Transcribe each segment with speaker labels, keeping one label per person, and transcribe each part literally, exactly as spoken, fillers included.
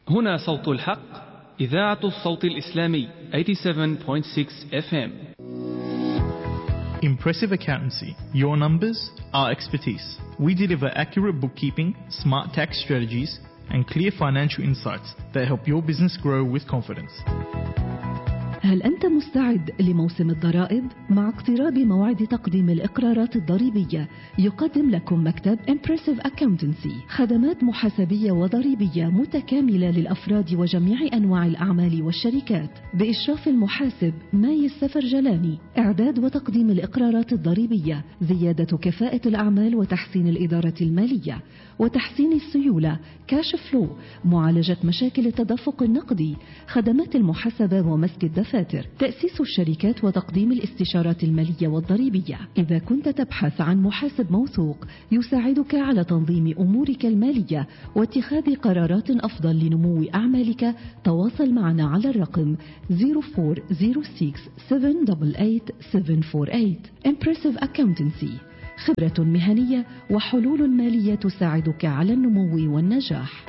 Speaker 1: هنا صوت الحق، إذاعة الصوت الإسلامي ثمانية وثمانين فاصلة ستة إف إم.
Speaker 2: Impressive Accountancy. Your numbers, our expertise. We deliver accurate bookkeeping, smart tax strategies, and clear financial insights that help your business grow with confidence.
Speaker 3: هل أنت مستعد لموسم الضرائب؟ مع اقتراب موعد تقديم الإقرارات الضريبية يقدم لكم مكتب Impressive Accountancy خدمات محاسبية وضريبية متكاملة للأفراد وجميع أنواع الأعمال والشركات بإشراف المحاسب ماي السفرجلاني. إعداد وتقديم الإقرارات الضريبية، زيادة كفاءة الأعمال وتحسين الإدارة المالية وتحسين السيولة، كاش فلو، معالجة مشاكل التدفق النقدي، خدمات المحاسبة ومسك الدفاتر، تأسيس الشركات وتقديم الاستشارات المالية والضريبية. إذا كنت تبحث عن محاسب موثوق يساعدك على تنظيم أمورك المالية واتخاذ قرارات أفضل لنمو أعمالك، تواصل معنا على الرقم صفر أربعة صفر ستة سبعة ثمانية ثمانية سبعة أربعة ثمانية. Impressive Accountancy، خبرة مهنية وحلول مالية تساعدك على النمو والنجاح.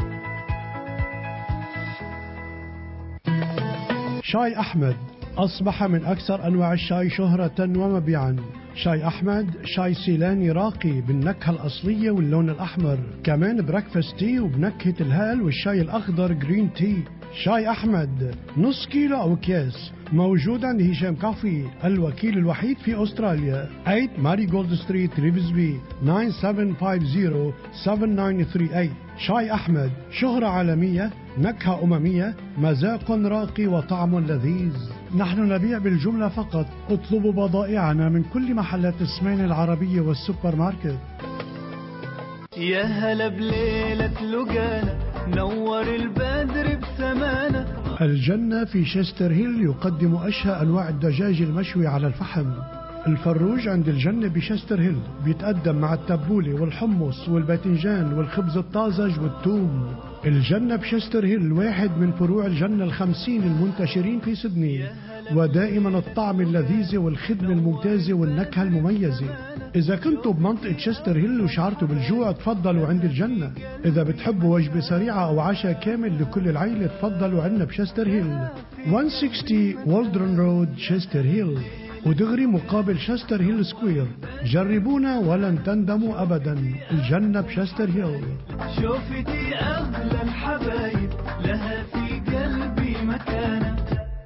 Speaker 4: شاي أحمد أصبح من أكثر أنواع الشاي شهرة ومبيعا. شاي أحمد شاي سيلاني راقي بالنكهة الأصلية واللون الأحمر، كمان بريكفاست تي وبنكهة الهال والشاي الأخضر جرين تي. شاي أحمد نص كيلو أو أكياس، موجود عند هشام كافي الوكيل الوحيد في أستراليا. ثمانية ماري جولد ستريت ريفزبي تسعة سبعة خمسة صفر سبعة تسعة ثلاثة ثمانية. شاي أحمد شهرة عالمية، نكهة أممية، مذاق راقي وطعم لذيذ. نحن نبيع بالجملة فقط. اطلبوا بضائعنا من كل محلات السمين العربية والسوبر ماركت.
Speaker 5: يا هلا بليلة لقانا، نور البدر بسمانة.
Speaker 4: الجنة في شستر هيل يقدم أشهى أنواع الدجاج المشوي على الفحم. الفروج عند الجنة بشستر هيل بيتقدم مع التبولة والحمص والباذنجان والخبز الطازج والثوم. الجنة بشستر هيل واحد من فروع الجنة الخمسين المنتشرين في سيدني، ودائما الطعم اللذيذ والخدمة الممتازة والنكهة المميزة. إذا كنتوا بمنطقة شستر هيل وشعرتوا بالجوع، تفضلوا عند الجنة. إذا بتحبوا وجبة سريعة أو عشاء كامل لكل العيلة، تفضلوا عنا بشستر هيل مئة وستين والدرن رود شستر هيل، ودغري مقابل شستر هيل سكوير. جربونا ولن تندموا أبدا. الجنة بشستر هيل.
Speaker 5: شوفتي أغلى الحبايب، لها في قلبي مكانة.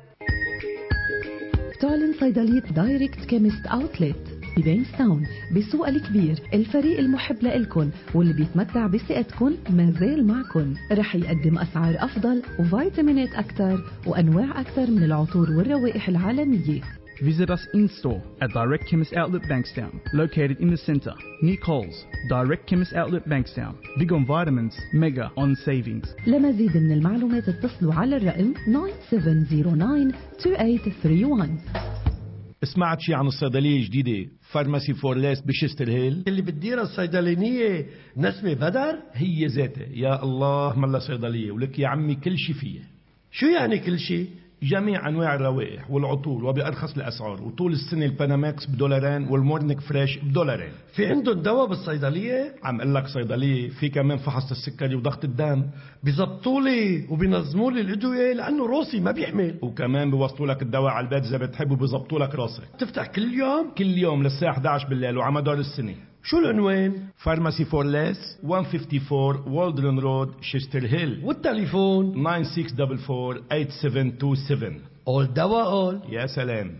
Speaker 3: تعلن صيدلية دايركت كيمست أوتلت في بينستاون بالسوق الكبير. الفريق المحب لإلكن واللي بيتمتع بثقتكن ما زال معكن. رح يقدم أسعار أفضل وفيتامينات أكثر وأنواع أكثر من العطور والروائح العالمية.
Speaker 1: Visit us in-store at Direct Chemist Outlet Bankstown, located in the centre, near Coles. Direct Chemist Outlet Bankstown. Big on vitamins, mega on savings.
Speaker 3: لمزيد من المعلومات اتصلوا على الرقم تسعة سبعة صفر تسعة ثمانية ثمانية واحد.
Speaker 6: سمعت شي عن الصيدلية الجديدة فارماسي فورليس بشستر هيل
Speaker 7: اللي بتديرها الصيدلانية نسمة بدر؟
Speaker 6: هي ذاتها. يا الله ملا صيدلية ولك يا عمي كل شي فيها.
Speaker 7: شو يعني كل شي؟
Speaker 6: جميع أنواع الروائح والعطور وبأرخص الأسعار، وطول السنة الباناماكس بدولارين والمورنيك فريش بدولارين.
Speaker 7: في عندهم دواء بالصيدلية؟
Speaker 6: عم قلك صيدلية في كمان فحص السكري وضغط الدم.
Speaker 7: بيزبطوا لي وبينظموا لي الأدوية لأنه روسي ما بيحمل،
Speaker 6: وكمان بيوصلوا لك الدواء على البيت إذا بتحب، وبيزبطوا لك راسك.
Speaker 7: تفتح كل يوم؟
Speaker 6: كل يوم للساعة إحدى عشر بالليل وعلى مدار السنة.
Speaker 7: شو العنوان؟
Speaker 6: فارماسي فورليس مئة وأربعة وخمسين والدرن رود شستر هيل،
Speaker 7: والتليفون
Speaker 6: تسعة ستة أربعة أربعة ثمانية سبعة اتنين سبعة.
Speaker 7: أول دواء أول.
Speaker 6: يا سلام.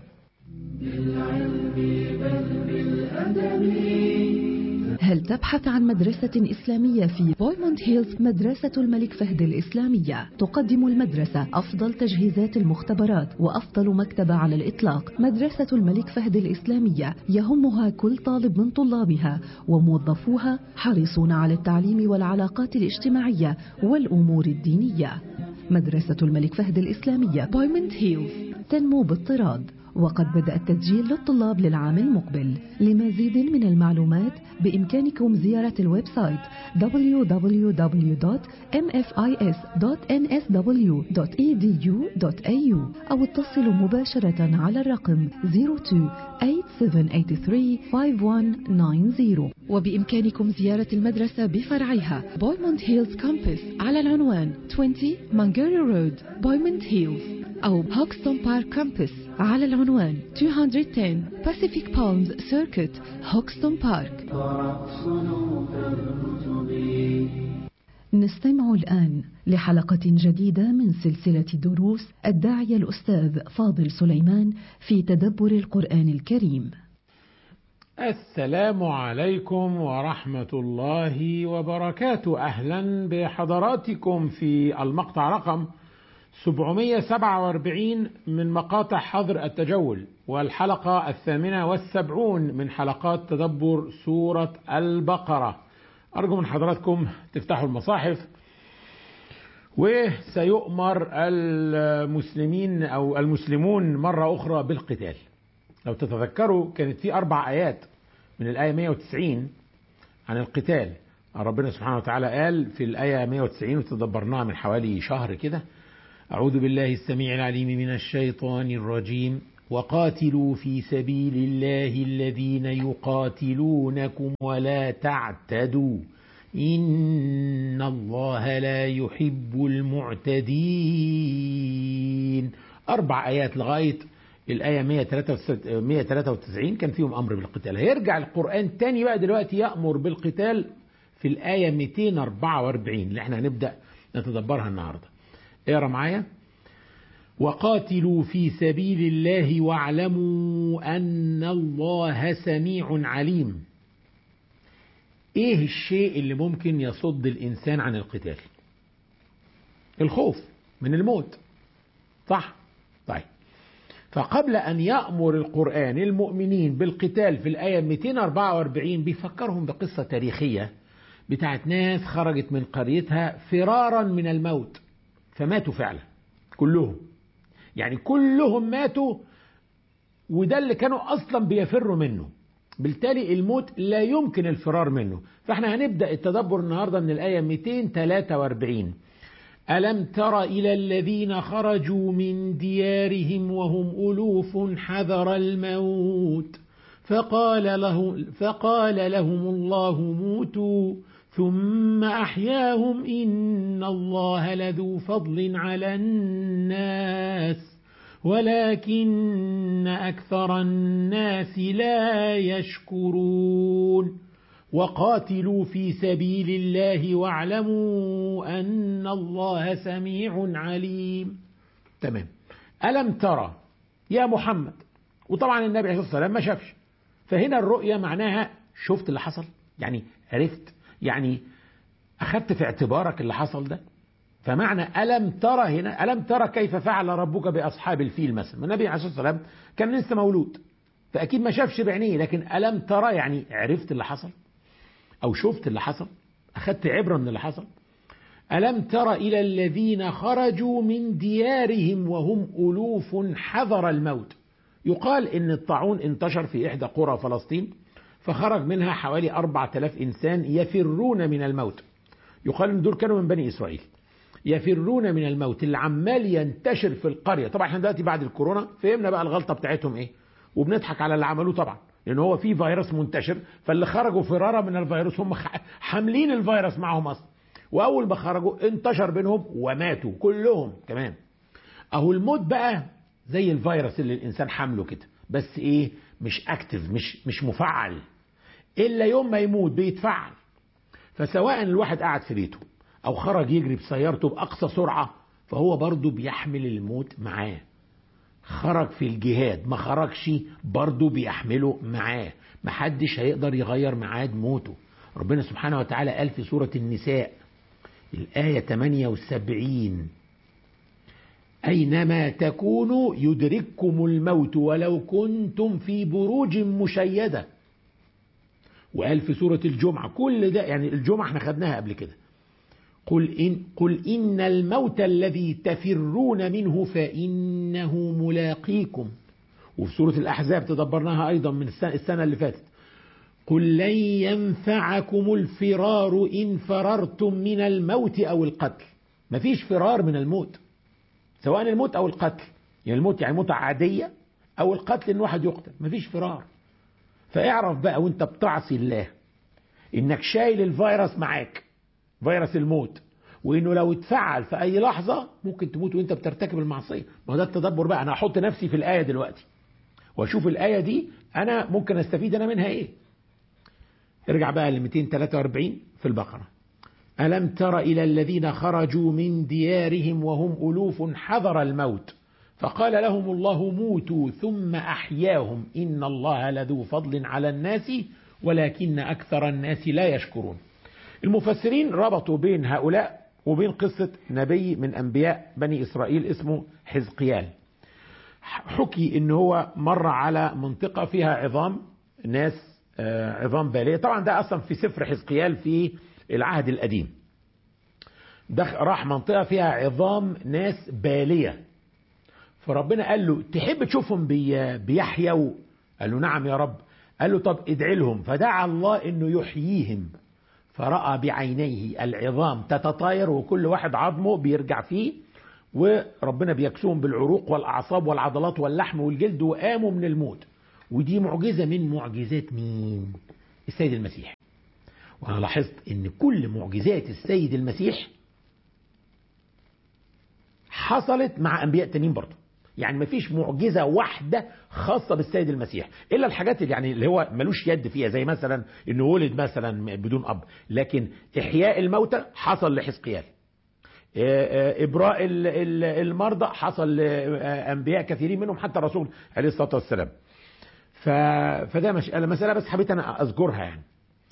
Speaker 3: هل تبحث عن مدرسة إسلامية في بويموند هيلز؟ مدرسة الملك فهد الإسلامية تقدم المدرسة أفضل تجهيزات المختبرات وأفضل مكتبة على الإطلاق. مدرسة الملك فهد الإسلامية يهمها كل طالب من طلابها، وموظفوها حريصون على التعليم والعلاقات الاجتماعية والأمور الدينية. مدرسة الملك فهد الإسلامية بويموند هيلز تنمو بالطراد وقد بدأ التسجيل للطلاب للعام المقبل. لمزيد من المعلومات بإمكانكم زيارة الويب سايت دبليو دبليو دبليو دوت إم إف آي إس دوت إن إس دبليو دوت إي دي يو دوت إيه يو أو اتصلوا مباشرة على الرقم صفر اثنين ثمانية سبعة ثمانية ثلاثة خمسة واحد تسعة صفر. وبإمكانكم زيارة المدرسة بفرعها بويموند هيلز كامبس على العنوان عشرين مانجيري رود بويموند هيلز، أو هوكستون بارك كامبس على العنوان مئتين وعشرة Pacific Palms Circuit هوكستون بارك. نستمع الآن لحلقة جديدة من سلسلة دروس الداعية الأستاذ فاضل سليمان في تدبر القرآن الكريم.
Speaker 8: السلام عليكم ورحمة الله وبركاته. أهلا بحضراتكم في المقطع رقم سبعمائة وسبعة وأربعين من مقاطع حظر التجول، والحلقة الثامنة والسبعون من حلقات تدبر سورة البقرة. أرجو من حضراتكم تفتحوا المصاحف. وسيؤمر المسلمين أو المسلمون مرة أخرى بالقتال. لو تتذكروا كانت في أربع آيات من الآية مئة وتسعين عن القتال. ربنا سبحانه وتعالى قال في الآية مئة وتسعين وتدبرناها من حوالي شهر كده: أعوذ بالله السميع العليم من الشيطان الرجيم وقاتلوا في سبيل الله الذين يقاتلونكم ولا تعتدوا إن الله لا يحب المعتدين. أربع آيات لغاية الآية مئة وثلاثة وتسعين كان فيهم أمر بالقتال. هيرجع القرآن تاني بقى دلوقتي يأمر بالقتال في الآية مئتين وأربعة وأربعين اللي احنا هنبدأ نتدبرها النهاردة. اقرأ معايا: وقاتلوا في سبيل الله واعلموا أن الله سميع عليم. ايه الشيء اللي ممكن يصد الإنسان عن القتال؟ الخوف من الموت، صح؟ طيب، فقبل أن يأمر القرآن المؤمنين بالقتال في الآية مئتين وأربعة وأربعين بيفكرهم بقصة تاريخية بتاعت ناس خرجت من قريتها فرارا من الموت فماتوا فعلا كلهم، يعني كلهم ماتوا، وده اللي كانوا أصلا بيفروا منه. بالتالي الموت لا يمكن الفرار منه. فاحنا هنبدأ التدبر النهاردة من الآية مئتين وثلاثة وأربعين: ألم تر إلى الذين خرجوا من ديارهم وهم ألوف حذر الموت فقال, له فقال لهم الله موتوا ثم أحياهم إن الله لذو فضل على الناس ولكن أكثر الناس لا يشكرون. وقاتلوا في سبيل الله واعلموا أن الله سميع عليم. تمام. ألم ترى يا محمد، وطبعا النبي عليه الصلاة والسلام ما شافش، فهنا الرؤية معناها شفت اللي حصل، يعني عرفت، يعني أخذت في اعتبارك اللي حصل ده. فمعنى ألم ترى هنا، ألم ترى كيف فعل ربك بأصحاب الفيل مثلا. النبي عليه الصلاة والسلام كان لسه مولود فأكيد ما شافش بعينيه، لكن ألم ترى يعني عرفت اللي حصل أو شفت اللي حصل، أخذت عبرة من اللي حصل. ألم تر إلى الذين خرجوا من ديارهم وهم ألوف حذر الموت. يقال إن الطاعون انتشر في إحدى قرى فلسطين فخرج منها حوالي أربعة آلاف إنسان يفرون من الموت. يقال إن دول كانوا من بني إسرائيل يفرون من الموت اللي عمال ينتشر في القرية. طبعا احنا دلوقتي بعد الكورونا فهمنا بقى الغلطة بتاعتهم إيه، وبنضحك على اللي عملوه طبعا، لأن هو في فيروس منتشر، فاللي خرجوا فرارا من الفيروس هم حاملين الفيروس معهم أصلا، وأول ما خرجوا انتشر بينهم وماتوا كلهم كمان. أهو الموت بقى زي الفيروس اللي الإنسان حامله كده، بس إيه، مش أكتف، مش مش مفعل، إلا يوم ما يموت بيتفعل. فسواء الواحد قاعد في بيته أو خرج يجري بسيارته بأقصى سرعة فهو برضه بيحمل الموت معاه. خرج في الجهاد ما خرجش برضه بيحمله معاه، محدش هيقدر يغير ميعاد موته. ربنا سبحانه وتعالى قال في سورة النساء الآية ثمانية وسبعين: أينما تكونوا يدرككم الموت ولو كنتم في بروج مشيدة. وقال في سورة الجمعة، كل ده يعني الجمعة احنا خدناها قبل كده، قل إن, قل إن الموت الذي تفرون منه فإنه ملاقيكم وفي سورة الأحزاب تدبرناها أيضا من السنة, السنة اللي فاتت. قل لن ينفعكم الفرار إن فررتم من الموت أو القتل. مفيش فرار من الموت، سواء الموت أو القتل، يعني الموت يعني موت عادية، أو القتل إن واحد يقتل، مفيش فرار. فاعرف بقى وانت بتعصي الله إنك شايل الفيروس معاك، فيروس الموت، وإنه لو اتفعل في أي لحظة ممكن تموت وانت بترتكب المعصية. ما ده التدبر بقى. أنا هحط نفسي في الآية دلوقتي وأشوف الآية دي أنا ممكن أستفيد أنا منها إيه. ارجع بقى ل مئتين وثلاثة وأربعين في البقرة. ألم تر إلى الذين خرجوا من ديارهم وهم ألوف حذر الموت فقال لهم الله موتوا ثم أحياهم إن الله لذو فضل على الناس ولكن أكثر الناس لا يشكرون. المفسرين ربطوا بين هؤلاء وبين قصة نبي من أنبياء بني إسرائيل اسمه حزقيال. حكي إن هو مر على منطقة فيها عظام ناس عظام بالية. طبعا ده أصلا في سفر حزقيال في العهد القديم. راح منطقة فيها عظام ناس بالية، فربنا قال له تحب تشوفهم بي بيحيوا؟ قال له نعم يا رب. قال له طب ادعي لهم، فدعا الله انه يحييهم، فرأى بعينيه العظام تتطاير وكل واحد عظمه بيرجع فيه، وربنا بيكسوهم بالعروق والأعصاب والعضلات واللحم والجلد وقاموا من الموت. ودي معجزة من معجزات مين؟ السيد المسيح. وأنا لاحظت ان كل معجزات السيد المسيح حصلت مع أنبياء تانيين برضه. يعني مفيش معجزة واحدة خاصة بالسيد المسيح إلا الحاجات اللي يعني اللي هو ملوش يد فيها، زي مثلا إنه ولد مثلا بدون أب. لكن إحياء الموتى حصل لحزقيال، إبراء المرضى حصل لأنبياء كثيرين منهم حتى الرسول عليه الصلاة والسلام. فده مسألة مسألة بس حبيت أنا أذكرها يعني.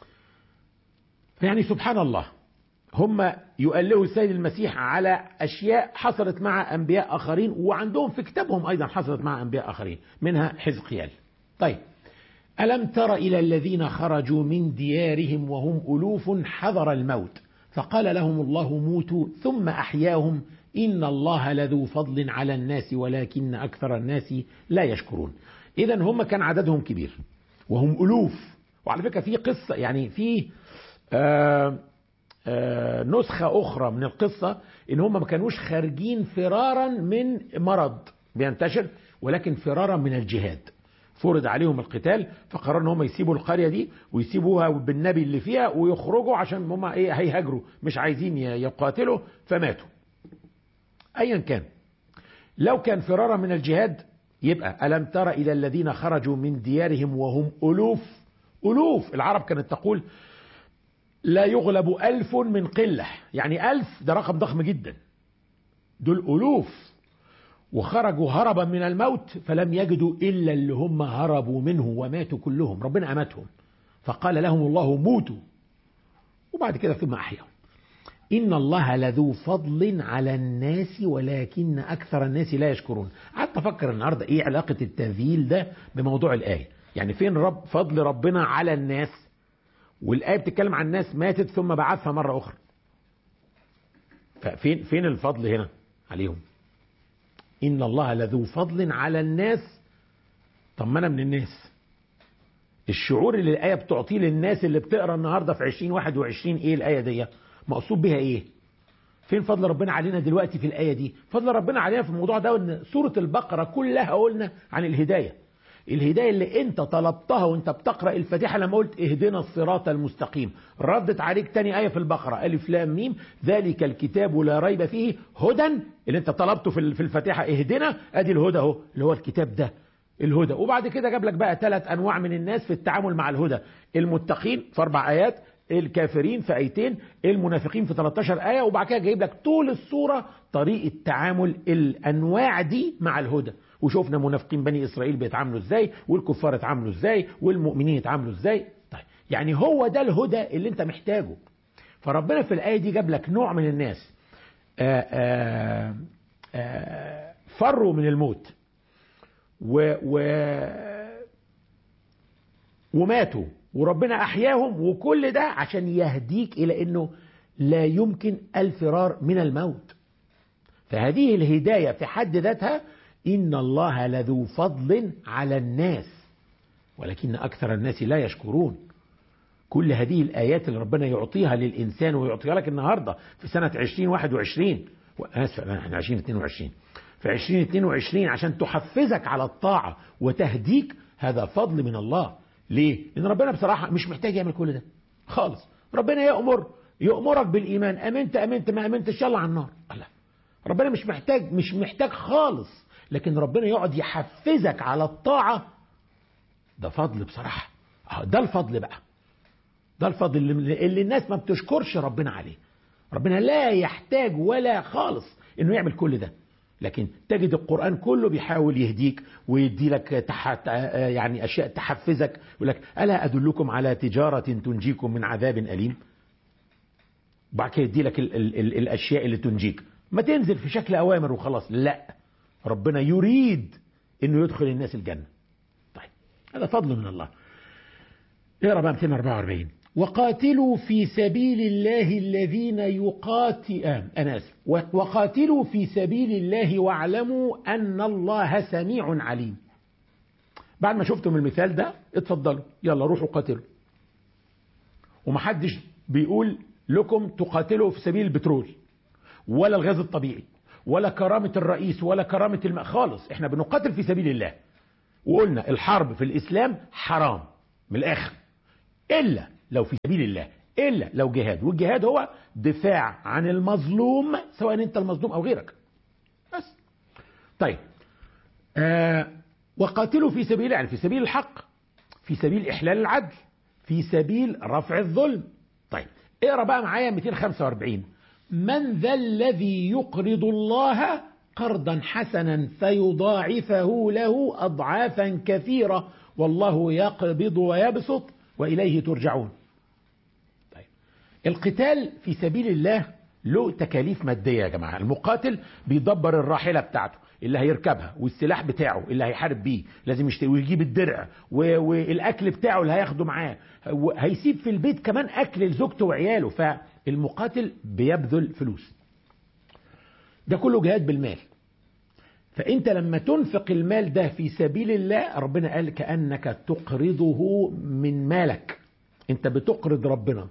Speaker 8: يعني سبحان الله، هم يؤلهوا السيد المسيح على أشياء حصلت مع أنبياء آخرين، وعندهم في كتابهم أيضا حصلت مع أنبياء آخرين منها حزقيال. طيب، ألم تر إلى الذين خرجوا من ديارهم وهم ألوف حذر الموت فقال لهم الله موتوا ثم أحياهم إن الله لذو فضل على الناس ولكن أكثر الناس لا يشكرون. إذن هم كان عددهم كبير وهم ألوف. وعلى فكرة في قصة يعني في آه آه نسخة أخرى من القصة إن هم ما كانوش خارجين فرارا من مرض بينتشر، ولكن فرارا من الجهاد. فرض عليهم القتال فقرروا ان هم يسيبوا القرية دي ويسيبوها بالنبي اللي فيها ويخرجوا عشان هم ايه هيهاجروا، مش عايزين يقاتلوا، فماتوا. ايا كان، لو كان فرارا من الجهاد يبقى ألم تر إلى الذين خرجوا من ديارهم وهم ألوف. ألوف العرب كانت تقول لا يغلب ألف من قلة، يعني ألف ده رقم ضخم جدا، دول ألوف. وخرجوا هربا من الموت فلم يجدوا إلا اللي هم هربوا منه وماتوا كلهم، ربنا أماتهم فقال لهم الله موتوا، وبعد كده ثم أحياهم. إن الله لذو فضل على الناس ولكن أكثر الناس لا يشكرون. قعدت أفكر النهاردة إيه علاقة التذييل ده بموضوع الآية؟ يعني فين رب فضل ربنا على الناس؟ والآية بتتكلم عن الناس ماتت ثم بعثها مرة أخرى، ففين فين الفضل هنا عليهم؟ إن الله لذو فضل على الناس. طب ما أنا من الناس. الشعور اللي الآية بتعطيه للناس اللي بتقرأ النهاردة في عشرين واحد وعشرين إيه الآية دي؟ مقصود بها إيه؟ فين فضل ربنا علينا دلوقتي في الآية دي؟ فضل ربنا علينا في الموضوع ده إن سورة البقرة كلها قلنا عن الهداية. الهداية اللي انت طلبتها وانت بتقرأ الفاتحة لما قلت اهدنا الصراط المستقيم، ردت عليك تاني آية في البقرة ألف لام ميم ذلك الكتاب لا ريب فيه هدى، اللي انت طلبته في الفاتحة اهدنا، ادي الهدى اهو اللي هو الكتاب ده الهدى. وبعد كده جاب لك بقى ثلاث انواع من الناس في التعامل مع الهدى: المتقين في اربع ايات، الكافرين في ايتين، المنافقين في ثلاثة عشر آية، وبعد كده جايب لك طول الصورة طريقة تعامل الانواع دي مع الهدى. وشوفنا منافقين بني إسرائيل بيتعاملوا ازاي، والكفار يتعاملوا ازاي، والمؤمنين يتعاملوا ازاي. طيب يعني هو ده الهدى اللي انت محتاجه. فربنا في الآية دي جاب لك نوع من الناس آآ آآ آآ فروا من الموت و و وماتوا وربنا أحياهم، وكل ده عشان يهديك إلى أنه لا يمكن الفرار من الموت. فهذه الهداية في حد ذاتها إن الله لذو فضل على الناس ولكن أكثر الناس لا يشكرون. كل هذه الآيات اللي ربنا يعطيها للإنسان ويعطيها لك النهاردة في سنة عشرين واحد وعشرين، آسف احنا عشرين اتنين وعشرين، في عشرين اتنين وعشرين عشان تحفزك على الطاعة وتهديك، هذا فضل من الله. ليه؟ لأن ربنا بصراحة مش محتاج يعمل كل ده خالص. ربنا يأمر يأمرك بالإيمان، أمنت أمنت ما أمنتش يلا على النار. لا، ربنا مش محتاج مش محتاج خالص، لكن ربنا يقعد يحفزك على الطاعة. ده فضل بصراحة. ده الفضل بقى، ده الفضل اللي, اللي الناس ما بتشكرش ربنا عليه. ربنا لا يحتاج ولا خالص انه يعمل كل ده، لكن تجد القرآن كله بيحاول يهديك ويدي لك تحت يعني أشياء تحفزك. يقول لك ألا أدلكم على تجارة تنجيكم من عذاب أليم. بعد كده يدي لك ال ال ال الأشياء اللي تنجيك، ما تنزل في شكل أوامر وخلاص. لا، ربنا يريد انه يدخل الناس الجنة. طيب هذا فضل من الله. اقرأ بقى مئتين وأربعة وأربعين. وقاتلوا في سبيل الله الذين يقاتلون أنا آسف وقاتلوا في سبيل الله واعلموا أن الله سميع عليم. بعد ما شفتم المثال ده اتفضلوا يلا روحوا قاتلوا. ومحدش بيقول لكم تقاتلوا في سبيل البترول ولا الغاز الطبيعي ولا كرامة الرئيس ولا كرامة الماء خالص. احنا بنقاتل في سبيل الله، وقلنا الحرب في الإسلام حرام من الآخر إلا لو في سبيل الله، إلا لو جهاد. والجهاد هو دفاع عن المظلوم سواء أنت المظلوم أو غيرك بس. طيب آه وقاتلوا في سبيل، يعني في سبيل الحق، في سبيل إحلال العدل، في سبيل رفع الظلم. طيب اقرأ بقى معايا مئتين وخمسة وأربعين. من ذا الذي يقرض الله قرضا حسنا فيضاعفه له أضعافا كثيرة والله يقبض ويبسط وإليه ترجعون. طيب القتال في سبيل الله له تكاليف مادية يا جماعة. المقاتل بيدبر الراحلة بتاعته اللي هيركبها والسلاح بتاعه اللي هيحارب بيه، لازم يشتري ويجيب الدرع والأكل بتاعه اللي هياخده معاه، هيسيب في البيت كمان أكل لزوجته وعياله. فالمقاتل بيبذل فلوس، ده كله جهاد بالمال. فأنت لما تنفق المال ده في سبيل الله، ربنا قال كأنك تقرضه من مالك. أنت بتقرض ربنا.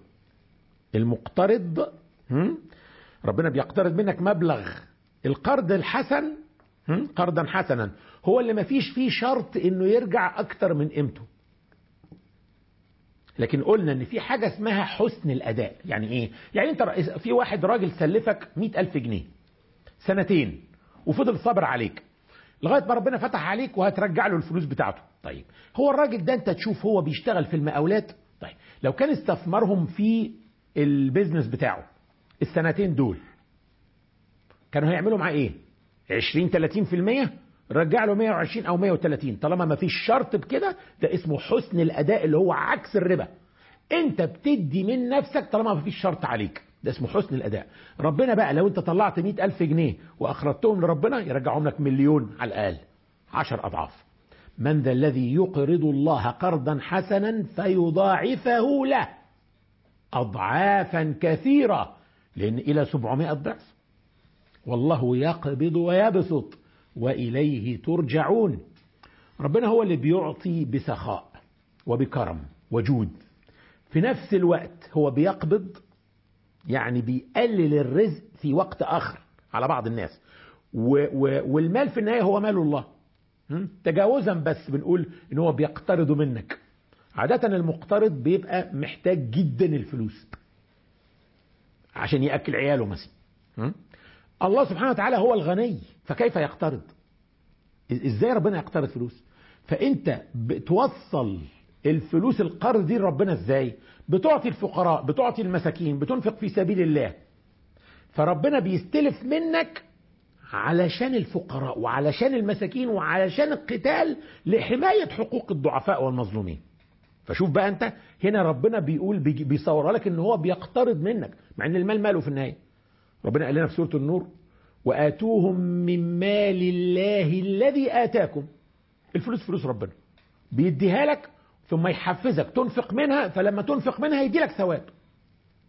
Speaker 8: المقترض ربنا بيقترض منك مبلغ. القرض الحسن قرضا حسنا هو اللي ما فيش فيه شرط انه يرجع اكتر من قيمته. لكن قلنا ان في حاجة اسمها حسن الاداء. يعني ايه؟ يعني انت في واحد راجل سلفك مئة الف جنيه سنتين وفضل صبر عليك لغاية ما ربنا فتح عليك وهترجع له الفلوس بتاعته. طيب هو الراجل ده انت تشوف هو بيشتغل في المقاولات. طيب لو كان استثمرهم في البيزنس بتاعه السنتين دول كانوا هيعملوا معاه ايه؟ عشرين ثلاثين في المية، رجع له مئة وعشرين او مئة وثلاثين. طالما ما فيش شرط بكده ده اسمه حسن الاداء اللي هو عكس الربا. انت بتدي من نفسك طالما ما فيش شرط عليك، ده اسمه حسن الاداء. ربنا بقى لو انت طلعت مئة الف جنيه واخرجتهم لربنا يرجعهم لك مليون على الاقل، عشر اضعاف. من ذا الذي يقرض الله قرضا حسنا فيضاعفه له اضعافا كثيرة، لان الى سبعمائة ضعف. والله يقبض ويبسط وإليه ترجعون. ربنا هو اللي بيعطي بسخاء وبكرم وجود، في نفس الوقت هو بيقبض يعني بيقلل الرزق في وقت آخر على بعض الناس. و و والمال في النهاية هو مال الله. تجاوزا بس بنقول إن هو بيقترض منك. عادة المقترض بيبقى محتاج جدا الفلوس عشان يأكل عياله مثلا. الله سبحانه وتعالى هو الغني، فكيف يقترض؟ ازاي ربنا يقترض فلوس؟ فانت بتوصل الفلوس القرض دي لربنا ازاي؟ بتعطي الفقراء، بتعطي المساكين، بتنفق في سبيل الله. فربنا بيستلف منك علشان الفقراء وعلشان المساكين وعلشان القتال لحماية حقوق الضعفاء والمظلومين. فشوف بقى انت هنا ربنا بيقول بيصور لك ان هو بيقترض منك، مع ان المال ماله في النهاية. ربنا قال لنا في سورة النور وآتوهم من مال الله الذي آتاكم. الفلوس فلوس ربنا بيديها لك ثم يحفزك تنفق منها، فلما تنفق منها يدي لك ثواب.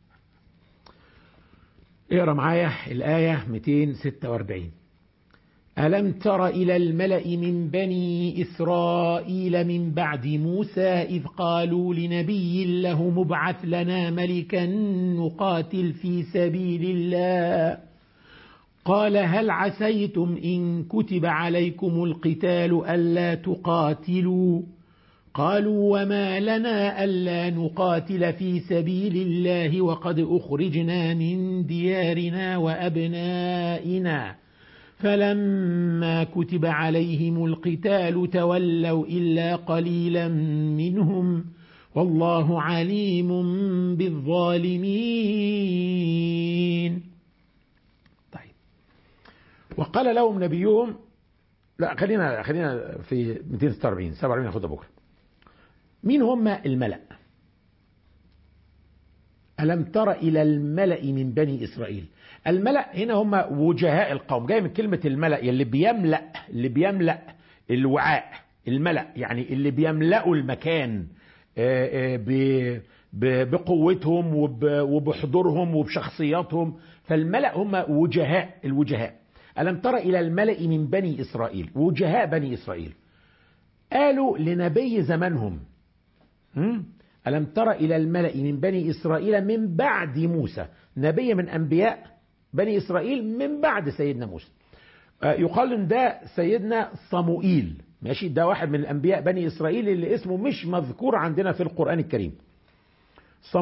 Speaker 8: اقرأ معايا الآية مئتين وستة وأربعين. ألم تر إلى الملأ من بني إسرائيل من بعد موسى إذ قالوا لنبي له مبعث لنا ملكا نقاتل في سبيل الله قال هل عسيتم إن كتب عليكم القتال ألا تقاتلوا قالوا وما لنا ألا نقاتل في سبيل الله وقد أخرجنا من ديارنا وأبنائنا فلما كتب عليهم القتال تولوا إلا قليلا منهم والله عليم بالظالمين. طيب وقال لهم نبيهم، لا خلينا خلينا في مئتين وستة وأربعين سبعة وأربعين ناخدها بكره. مين هم الملأ؟ ألم تر إلى الملأ من بني إسرائيل. الملأ هنا هم وجهاء القوم، جاي من كلمة الملأ اللي بيملأ اللي بيملأ الوعاء. الملأ يعني اللي بيملأوا المكان بقوتهم وبحضورهم وبشخصياتهم، فالملأ هم وجهاء الوجهاء. ألم تر إلى الملأ من بني إسرائيل، وجهاء بني إسرائيل قالوا لنبي زمانهم. ألم تر إلى الملأ من بني إسرائيل من بعد موسى، نبي من أنبياء بني إسرائيل من بعد سيدنا موسى. يقال إن ده سيدنا صموئيل، ماشي، ده واحد من الأنبياء بني إسرائيل اللي اسمه مش مذكور عندنا في القرآن الكريم.